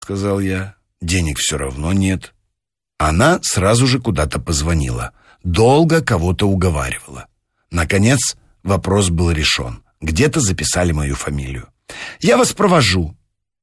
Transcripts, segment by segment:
сказал я. Денег все равно нет. Она сразу же куда-то позвонила. Долго кого-то уговаривала. Наконец, вопрос был решен. Где-то записали мою фамилию. «Я вас провожу».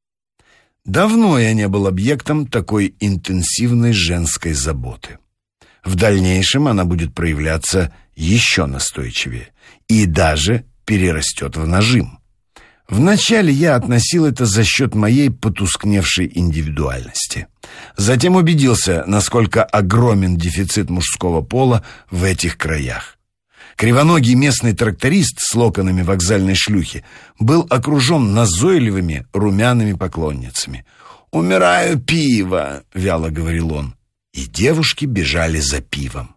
Давно я не был объектом такой интенсивной женской заботы. В дальнейшем она будет проявляться еще настойчивее и даже перерастет в нажим. Вначале я относил это за счет моей потускневшей индивидуальности. Затем убедился, насколько огромен дефицит мужского пола в этих краях. Кривоногий местный тракторист с локонами вокзальной шлюхи был окружен назойливыми румяными поклонницами. «Умираю пиво», — вяло говорил он. И девушки бежали за пивом.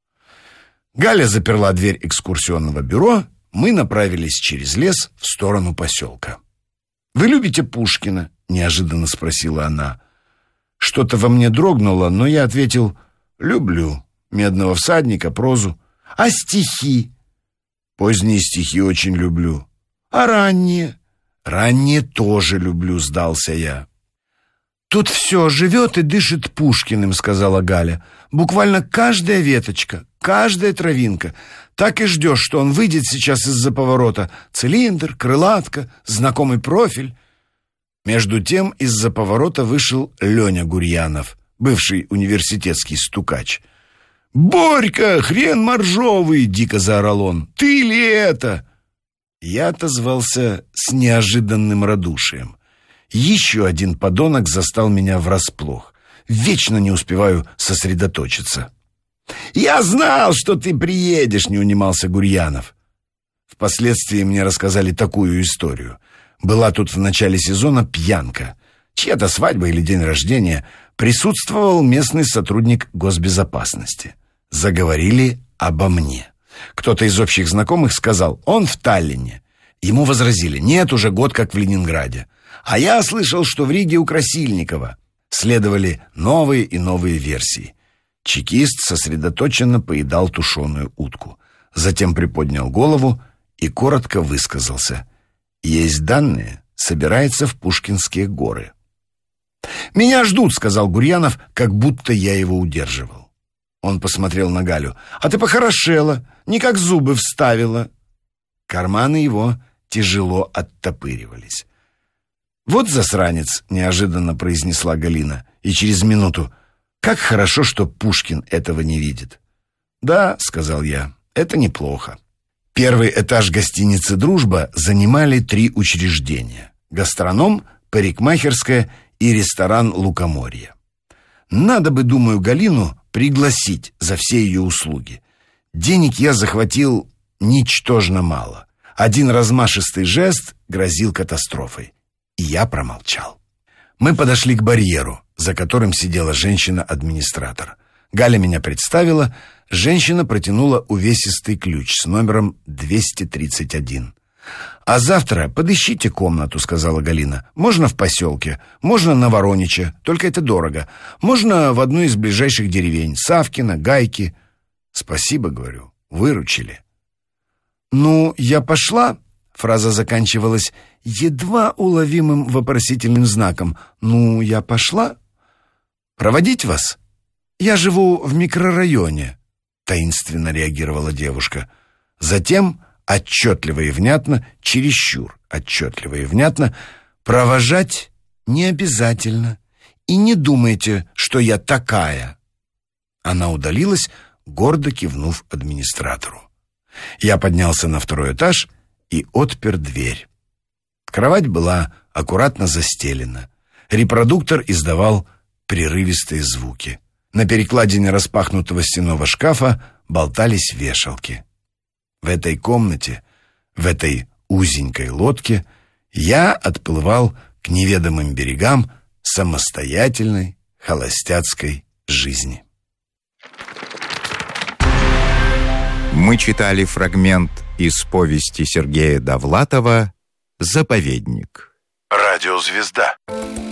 Галя заперла дверь экскурсионного бюро. Мы направились через лес в сторону поселка. «Вы любите Пушкина?» — неожиданно спросила она. Что-то во мне дрогнуло, но я ответил: «Люблю. Медного всадника, прозу». «А стихи?» «Поздние стихи очень люблю». «А ранние?» «Ранние тоже люблю», — сдался я. «Тут все живет и дышит Пушкиным», — сказала Галя. «Буквально каждая веточка, каждая травинка. Так и ждешь, что он выйдет сейчас из-за поворота. Цилиндр, крылатка, знакомый профиль». Между тем из-за поворота вышел Леня Гурьянов, бывший университетский стукач. «Борька, хрен моржовый!» — дико заорал он. «Ты ли это?» Я отозвался с неожиданным радушием. Еще один подонок застал меня врасплох. Вечно не успеваю сосредоточиться. «Я знал, что ты приедешь», — не унимался Гурьянов. Впоследствии мне рассказали такую историю. Была тут в начале сезона пьянка. Чья-то свадьба или день рождения. Присутствовал местный сотрудник госбезопасности. Заговорили обо мне. Кто-то из общих знакомых сказал: «Он в Таллине». Ему возразили: «Нет, уже год как в Ленинграде». «А я слышал, что в Риге у Красильникова». Следовали новые и новые версии. Чекист сосредоточенно поедал тушеную утку. Затем приподнял голову и коротко высказался: «Есть данные, собирается в Пушкинские горы». «Меня ждут», — сказал Гурьянов, как будто я его удерживал. Он посмотрел на Галю. «А ты похорошела, не как зубы вставила». Карманы его тяжело оттопыривались. «Вот засранец», — неожиданно произнесла Галина. И через минуту: «Как хорошо, что Пушкин этого не видит». «Да», — сказал я, — «это неплохо». Первый этаж гостиницы «Дружба» занимали 3 учреждения: гастроном, парикмахерская и ресторан «Лукоморье». Надо бы, думаю, Галину пригласить за все ее услуги. Денег я захватил ничтожно мало. Один размашистый жест грозил катастрофой. И я промолчал. Мы подошли к барьеру, за которым сидела женщина-администратор. Галя меня представила. Женщина протянула увесистый ключ с номером 231. «А завтра подыщите комнату», — сказала Галина. «Можно в поселке, можно на Воронича, только это дорого. Можно в одной из ближайших деревень, Савкино, Гайки». «Спасибо», — говорю, — «выручили». «Ну, я пошла», — фраза заканчивалась едва уловимым вопросительным знаком. «Ну, я пошла». «Проводить вас? Я живу в микрорайоне», — таинственно реагировала девушка. Затем отчетливо и внятно, чересчур отчетливо и внятно: «Провожать не обязательно. И не думайте, что я такая». Она удалилась, гордо кивнув администратору. Я поднялся на 2-й этаж и отпер дверь. Кровать была аккуратно застелена. Репродуктор издавал прерывистые звуки. На перекладине распахнутого стенного шкафа болтались вешалки. В этой комнате, в этой узенькой лодке я отплывал к неведомым берегам самостоятельной холостяцкой жизни. Мы читали фрагмент из повести Сергея Довлатова «Заповедник». Радиозвезда.